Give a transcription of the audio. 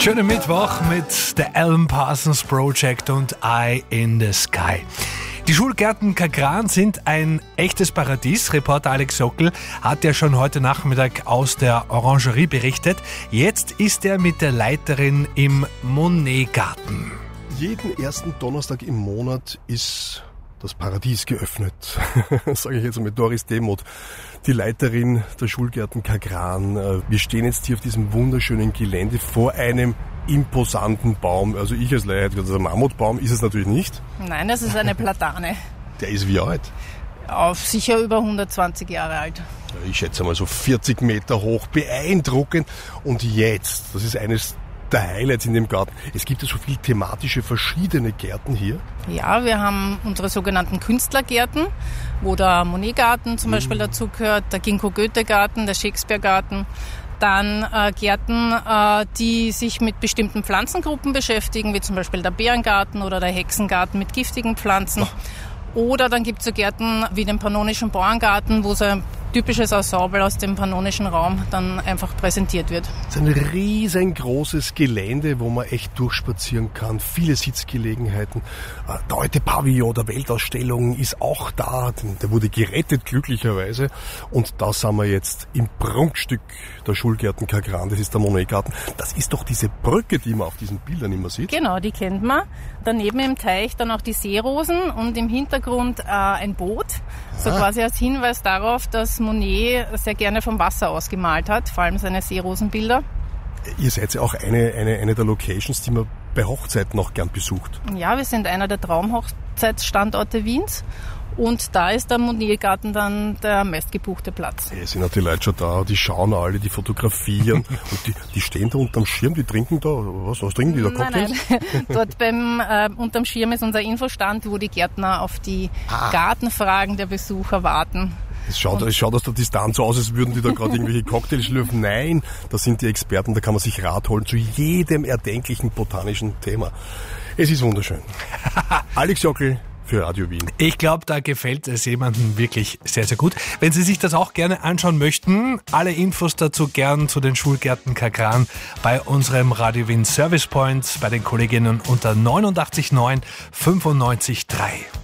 Schönen Mittwoch mit The Alan Parsons Project und Eye in the Sky. Die Schulgärten Kagran sind ein echtes Paradies. Reporter Alex Sockel hat ja schon heute Nachmittag aus der Orangerie berichtet. Jetzt ist er mit der Leiterin im Monet-Garten. Jeden ersten Donnerstag im Monat ist das Paradies geöffnet, sage ich jetzt mit Doris Demuth, die Leiterin der Schulgärten Kagran. Wir stehen jetzt hier auf diesem wunderschönen Gelände vor einem imposanten Baum. Also ich als Laie hätte gesagt, das ist ein Mammutbaum, ist es natürlich nicht. Nein, das ist eine Platane. Der ist wie alt? Sicher über 120 Jahre alt. Ich schätze mal so 40 Meter hoch, beeindruckend. Und jetzt, das ist eines der Highlights in dem Garten. Es gibt ja so viele thematische, verschiedene Gärten hier. Ja, wir haben unsere sogenannten Künstlergärten, wo der Monet-Garten zum Beispiel dazugehört, der Ginkgo-Goethe-Garten, der Shakespeare-Garten. Dann Gärten, die sich mit bestimmten Pflanzengruppen beschäftigen, wie zum Beispiel der Beerengarten oder der Hexengarten mit giftigen Pflanzen. Oder dann gibt es so Gärten wie den Pannonischen Bauerngarten, wo so ein typisches Ensemble aus dem pannonischen Raum dann einfach präsentiert wird. Es ist ein riesengroßes Gelände, wo man echt durchspazieren kann. Viele Sitzgelegenheiten. Der alte Pavillon der Weltausstellung ist auch da. Der wurde gerettet, glücklicherweise. Und da sind wir jetzt im Prunkstück der Schulgärten Kagran. Das ist der Monet-Garten. Das ist doch diese Brücke, die man auf diesen Bildern immer sieht. Genau, die kennt man. Daneben im Teich dann auch die Seerosen und im Hintergrund ein Boot. So quasi als Hinweis darauf, dass Monet sehr gerne vom Wasser aus gemalt hat, vor allem seine Seerosenbilder. Ihr seid ja auch eine der Locations, die man bei Hochzeiten noch gern besucht. Ja, wir sind einer der Traumhochzeitsstandorte Wiens. Und da ist der Monet-Garten dann der meistgebuchte Platz. Es sind auch die Leute schon da, die schauen alle, die fotografieren und die stehen da unterm Schirm, die trinken da, was trinken die da, Cocktails? Nein. Dort unterm Schirm ist unser Infostand, wo die Gärtner auf die Gartenfragen der Besucher warten. Es schaut aus der Distanz so aus, als würden die da gerade irgendwelche Cocktails schlürfen. Nein, das sind die Experten, da kann man sich Rat holen zu jedem erdenklichen botanischen Thema. Es ist wunderschön. Alex Sockel für Radio Wien. Ich glaube, da gefällt es jemandem wirklich sehr, sehr gut. Wenn Sie sich das auch gerne anschauen möchten, alle Infos dazu gern zu den Schulgärten Kagran bei unserem Radio Wien Service Point bei den Kolleginnen unter 89.9 95.3.